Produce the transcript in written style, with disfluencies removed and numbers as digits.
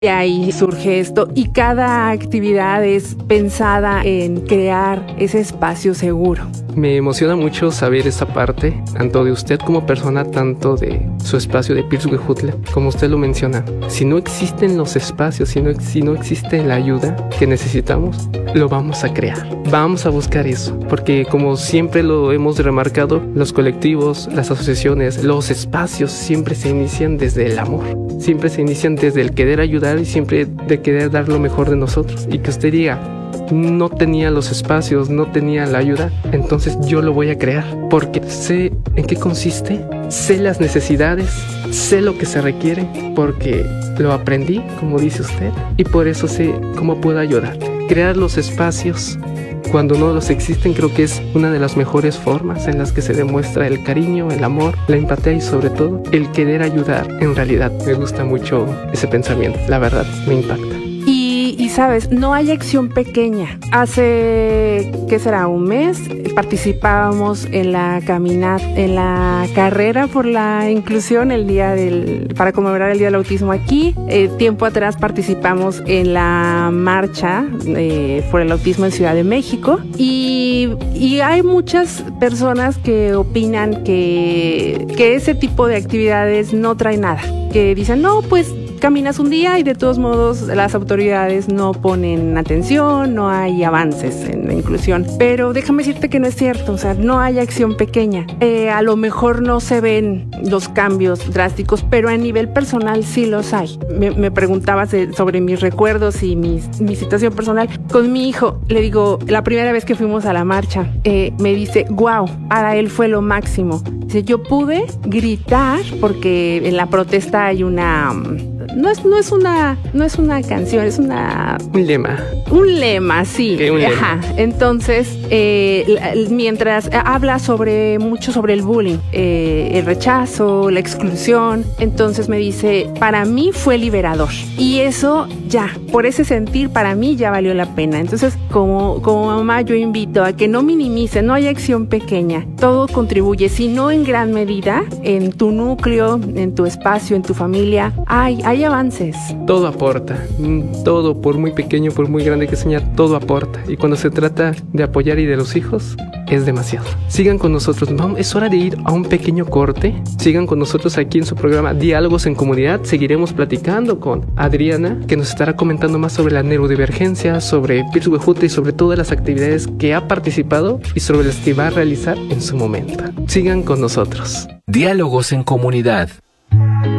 Y ahí surge esto y cada actividad es pensada en crear ese espacio seguro. Me emociona mucho saber esa parte, tanto de usted como persona, tanto de su espacio de Pirzuquejutla, como usted lo menciona. Si no existen los espacios, si no existe la ayuda que necesitamos, lo vamos a crear. Vamos a buscar eso, porque como siempre lo hemos remarcado, los colectivos, las asociaciones, los espacios siempre se inician desde el amor. Siempre se inician desde el querer ayudar y siempre de querer dar lo mejor de nosotros. Y que usted diga, no tenía los espacios, no tenía la ayuda, entonces yo lo voy a crear porque sé en qué consiste, sé las necesidades, sé lo que se requiere porque lo aprendí, como dice usted, y por eso sé cómo puedo ayudar. Crear los espacios cuando no los existen creo que es una de las mejores formas en las que se demuestra el cariño, el amor, la empatía y sobre todo el querer ayudar. En realidad me gusta mucho ese pensamiento, la verdad me impacta. Y sabes, no hay acción pequeña. Hace, ¿qué será? Un mes participábamos en la caminata, en la carrera por la inclusión, para conmemorar el Día del Autismo aquí. Tiempo atrás participamos en la marcha por el autismo en Ciudad de México. Y hay muchas personas que opinan que ese tipo de actividades no trae nada. Que dicen, no, pues caminas un día y de todos modos las autoridades no ponen atención, no hay avances en la inclusión. Pero déjame decirte que no es cierto, o sea, no hay acción pequeña. A lo mejor no se ven los cambios drásticos, pero a nivel personal sí los hay. Me preguntabas sobre mis recuerdos y mi situación personal. Con mi hijo, le digo, la primera vez que fuimos a la marcha, me dice, wow, para él fue lo máximo. Dice, yo pude gritar porque en la protesta hay una... No es una canción, es una... Un lema. Un lema, sí. Okay, un lema. Ajá. Entonces, mientras habla mucho sobre el bullying, el rechazo, la exclusión, entonces me dice, para mí fue liberador. Y eso ya, por ese sentir, para mí ya valió la pena. Entonces, como mamá, yo invito a que no minimice, no hay acción pequeña. Todo contribuye, si no en gran medida, en tu núcleo, en tu espacio, en tu familia, hay avances. Todo aporta, todo, por muy pequeño, por muy grande que sea, todo aporta. Y cuando se trata de apoyar y de los hijos, es demasiado. Sigan con nosotros, es hora de ir a un pequeño corte. Sigan con nosotros aquí en su programa Diálogos en Comunidad. Seguiremos platicando con Adriana, que nos estará comentando más sobre la neurodivergencia, sobre Pirzuquejutla y sobre todas las actividades que ha participado y sobre las que va a realizar en su momento. Sigan con nosotros. Diálogos en Comunidad.